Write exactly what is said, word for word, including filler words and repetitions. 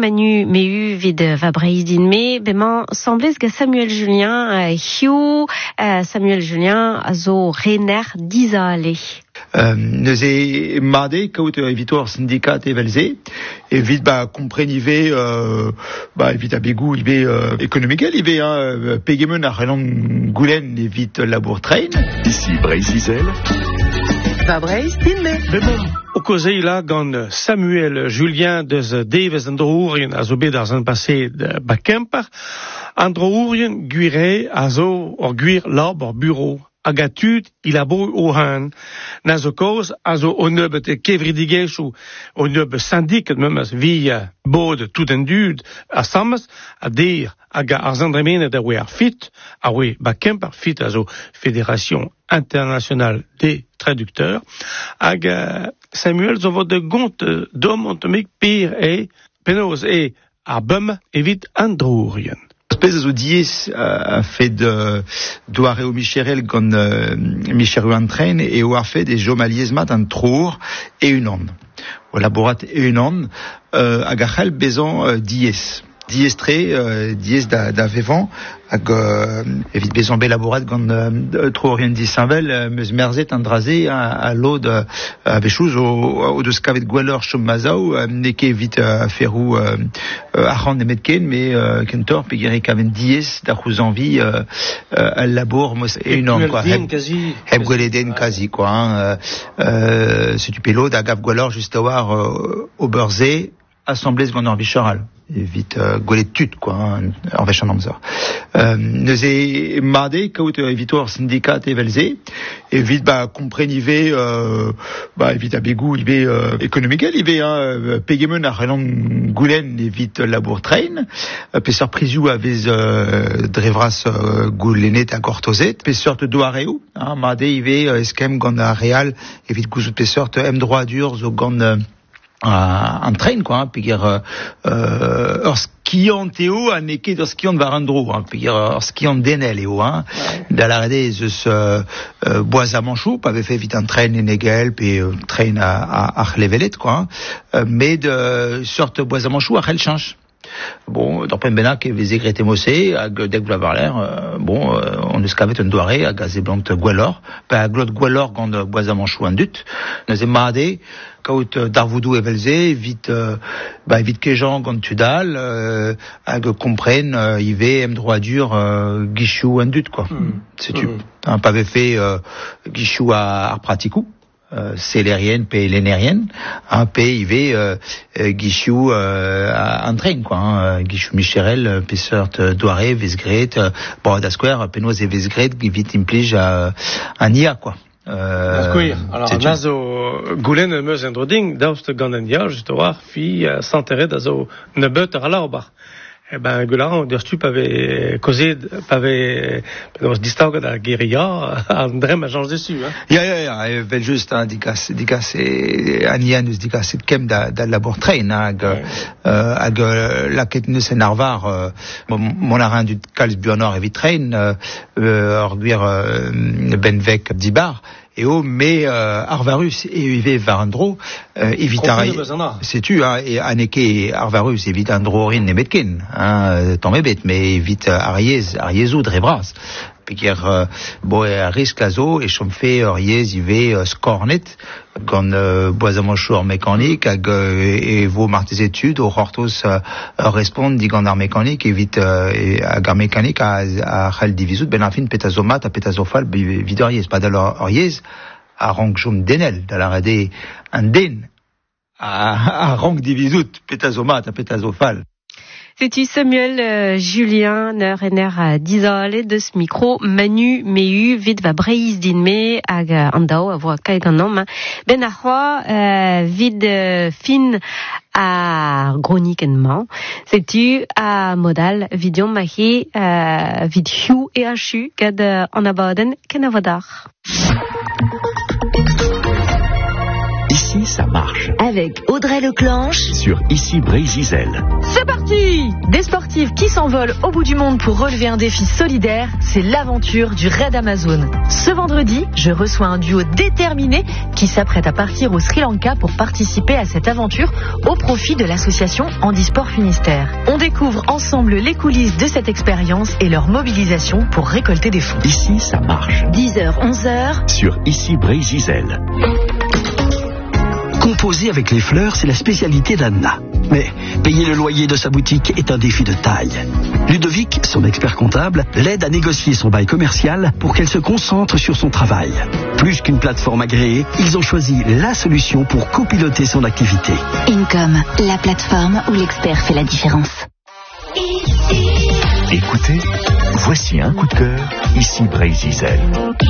Manu Mehu vid va breiz din me, bement semblez que Samuel Julien uh, Hugh uh, Samuel Julien a zo rener dizale. Euh, neuze made kaout evitor syndicat evelze evit ba komprenive euh, ba evit a begou ibe euh, économiquel ibe hein, pegemen a relan goulen evit labour train ici Breiz-Izel va Breiz din me bemom o kozei la gant Samuel Julien deus devez an drourien a zo bet ar zan passé de Bakemper an drourien guire a zo or guir lab or bureau hag a tud il a bo o han na zo koz a zo o neubet e kevridigech ou o neub syndiket memes vi bod tout en dud a sammes a dir hag a ar zandremenet a oe ar fit a oe Bakemper fit a zo Fédération internationale des traducteurs hag Samuel zo vod de gont dom ont meek pir e penoz e a bum evit an drourien. Espèce de dies a fait de doare o Micherel gant uh, Micherel an train et o a fait des jomaliezmat an trour et une an. O laborat et une an uh, hag a c'hell bezan uh, dies. Dies tre, uh, dies da, da vevan, hag uh, evit bezan be laborat gant uh, trourien disavel, uh, meus merzet an draze a, a lod uh, a vechouz o, o deus kavet gwellor chom mazao, uh, neke evit uh, ferrou uh, uh, arran nemet ken, me uh, kentor pe gere kaven dies da c'houz anvi uh, uh, al labour mos e un an, quoi. Heb heb gweleden kazi, quoi. Hein. Uh, uh, se tu pe lod a gav gwellor just a war uh, o beurze, assemblez gant ar vichoral. Evit uh, gwelet tud, quoi, hein, ar vech an amzer. Euh, neuze made kaout evitor syndicat evelze, evit ba komprenive euh, ba evit a begou ibe euh, économiquel ibe hein, pegemen ar relan goulen evit labour train, pe surprizioù avez euh, drevras euh, goulenet a gortozet, pe sort doareo, hein, made ive euh, eskem gant a real evit gouzout pe sort em droit dur zo gant euh, en train, quoi, hein, puis euh, euh, ur skiant eo a neket ur skiant var an dro, hein, puis ur skiant denel eo, hein, da la rede zeus euh, euh, boaz a manchou, pa ve fait vite un train en egel, puis euh, train a, a, a chlevelet, quoi, hein, euh, mais de sorte boaz a manchou a chel change. Bon, dans pen benak e veze grete mosse, hag dek vla var l'air, euh, bon, euh, on eus kavet un doare hag a zeblant gwellor, pa glot gwellor gant boaz a manchou an dut, neuze made, kaout darvoudou evelze, vite, euh, bah, vite kejan gant tudal, euh, hag kompren, euh, ive em droit dur, euh, gichou an dut, quoi. Mm. C'est tu. Mm. Un pave fait, euh, gichou a ar pratikou. Euh, célérienne pe lénérienne un pe ive euh, euh, guichou euh, en train, quoi, hein, guichou Micherel pe sort doare vezgret euh, bon da square penoz e vezgret vite implij a an ia, quoi. Euh, Square. Alors, nazo goulen meus endroding daoust gant an ia just war fi uh, s'enterrer da zo nebet ar laobar. Eh ben, Golan, der stup avait causé, avait, dans distaug da guérilla, un drame a change dessus, hein. Ja, ja, ja, e vel just, hein, digas, digas, e, anian eus digas, et kem da, da labor train, hag, ouais. euh, hag, laket neus en arvar, euh, mon arin du kalz buanor evit train, euh, ur gwir, euh, benvek dibar, et oh, mais euh, Arvarus et Uve Varandro euh, évitare sais-tu hein, et Aneke Arvarus évite Androrin Nemetken hein, tant mébet mais évite Ariez Ariezou Drebras puis euh, bon à risque lazo et chom fait Ariez Ive Scornet gant euh, boazamanchour mécanique hag euh, et vos martes études au hortos euh, répondent dit gant ar mécanique évite euh, hag ar mécanique à à khal divisout ben afin petazomat a petazofal vidoriez pas d'alors Ariez a rank jom denel da la rade an den a, a rank divisout petazomat a petazofal. C'est-tu Samuel euh, Julien ner ener a dizale de ce micro Manu Mehu vid va breiz din me hag an dao a voa kae gant nom ben a c'hoa euh, vid euh, fin a gronik en man. C'est-tu a modal vidion mahi euh, vid hiu e a chu gad euh, an abaden ken a vadar. Ici Ici, ça marche. Avec Audrey Leclanche sur Ici Brésil. C'est parti! Des sportifs qui s'envolent au bout du monde pour relever un défi solidaire, c'est l'aventure du Raid Amazon. Ce vendredi, je reçois un duo déterminé qui s'apprête à partir au Sri Lanka pour participer à cette aventure au profit de l'association Handisport Finistère. On découvre ensemble les coulisses de cette expérience et leur mobilisation pour récolter des fonds. Ici, ça marche. dix heures, onze heures sur Ici Brésil. Composer avec les fleurs, c'est la spécialité d'Anna. Mais payer le loyer de sa boutique est un défi de taille. Ludovic, son expert comptable, l'aide à négocier son bail commercial pour qu'elle se concentre sur son travail. Plus qu'une plateforme agréée, ils ont choisi la solution pour copiloter son activité. Income, la plateforme où l'expert fait la différence. Écoutez, voici un coup de cœur, Ici Brésil.